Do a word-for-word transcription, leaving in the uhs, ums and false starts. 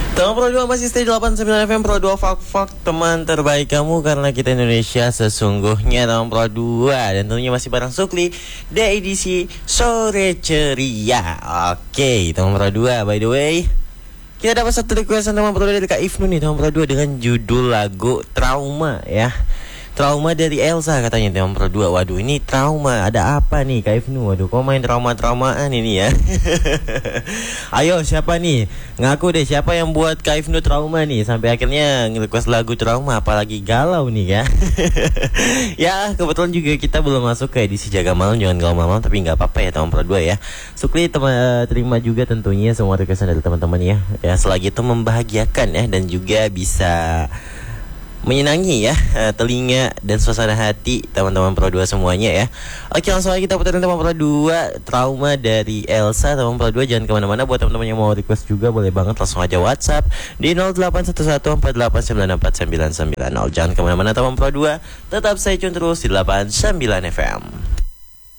Teman Pro dua masih stay delapan puluh sembilan F M Pro dua Fak Fak, teman terbaik kamu karena kita Indonesia sesungguhnya. Teman Pro dua dan tentunya masih bareng Sukli di edisi Sore Ceria. Oke, teman Pro dua, by the way, kita dapat satu requestan teman Pro dua dari Kak Ifnu nih, teman Pro dua, dengan judul lagu Trauma ya. Trauma dari Elsa katanya teman Pro dua. Waduh, ini trauma, ada apa nih Kak Ifnu? Waduh, kok main trauma-traumaan ini ya. Ayo, siapa nih? Ngaku deh, siapa yang buat Kak Ifnu trauma nih sampai akhirnya nge-request lagu trauma, apalagi galau nih ya. Ya, kebetulan juga kita belum masuk ke edisi Jaga Malam Jangan Galau Malam, tapi nggak apa-apa ya teman Pro dua ya. Sukli teman terima juga tentunya semua requestan dari teman-teman ya. Ya, selagi itu membahagiakan ya dan juga bisa menyenangi ya uh, telinga dan suasana hati teman-teman Pro dua semuanya ya. Oke, langsung aja kita puterin teman Pro dua, Trauma dari Elsa. Teman Pro dua jangan kemana-mana. Buat teman-teman yang mau request juga boleh banget langsung aja WhatsApp di nol delapan satu satu empat delapan sembilan empat sembilan sembilan nol. Jangan kemana-mana teman Pro dua, tetap stay tune terus di delapan puluh sembilan F M.